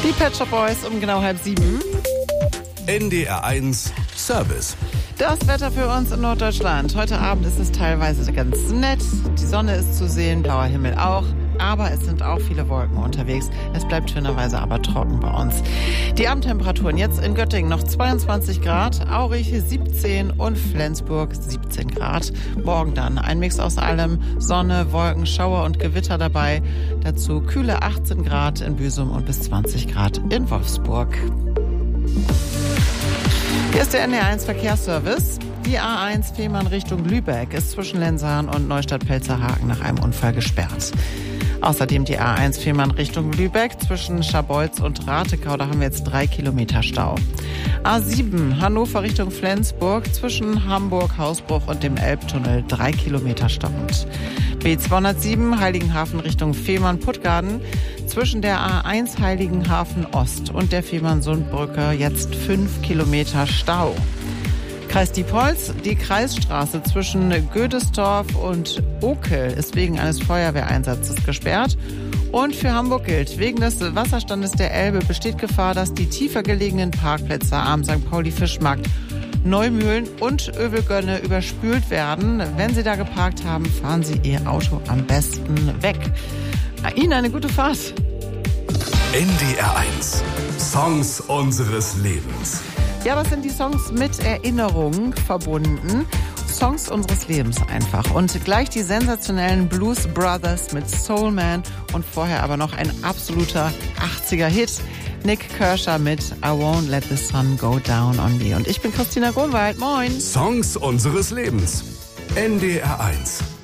Die Pet Shop Boys um genau 6:30. NDR1 Service. Das Wetter für uns in Norddeutschland. Heute Abend ist es teilweise ganz nett. Die Sonne ist zu sehen, blauer Himmel auch. Aber es sind auch viele Wolken unterwegs. Es bleibt schönerweise aber trocken bei uns. Die Abendtemperaturen jetzt in Göttingen noch 22 Grad, Aurich 17 und Flensburg 17 Grad. Morgen dann ein Mix aus allem. Sonne, Wolken, Schauer und Gewitter dabei. Dazu kühle 18 Grad in Büsum und bis 20 Grad in Wolfsburg. Hier ist der NDR1 Verkehrsservice. Die A1 Fehmarn Richtung Lübeck ist zwischen Lenzern und Neustadt-Pelzerhaken nach einem Unfall gesperrt. Außerdem die A1 Fehmarn Richtung Lübeck zwischen Scharbeutz und Ratekau, da haben wir jetzt 3 Kilometer Stau. A7 Hannover Richtung Flensburg zwischen Hamburg, Hausbruch und dem Elbtunnel 3 Kilometer stockend. B207 Heiligenhafen Richtung Fehmarn-Puttgarden zwischen der A1 Heiligenhafen Ost und der Fehmarn-Sundbrücke jetzt 5 Kilometer Stau. Kreis Diepholz, die Kreisstraße zwischen Gödesdorf und Okel ist wegen eines Feuerwehreinsatzes gesperrt. Und für Hamburg gilt, wegen des Wasserstandes der Elbe besteht Gefahr, dass die tiefer gelegenen Parkplätze am St. Pauli Fischmarkt, Neumühlen und Övelgönne überspült werden. Wenn Sie da geparkt haben, fahren Sie Ihr Auto am besten weg. Ihnen eine gute Fahrt. NDR1 Songs unseres Lebens. Ja, das sind die Songs mit Erinnerungen verbunden. Songs unseres Lebens einfach. Und gleich die sensationellen Blues Brothers mit Soul Man und vorher aber noch ein absoluter 80er-Hit. Nick Kershaw mit I Won't Let the Sun Go Down on Me. Und ich bin Christina Grunwald. Moin. Songs unseres Lebens. NDR1.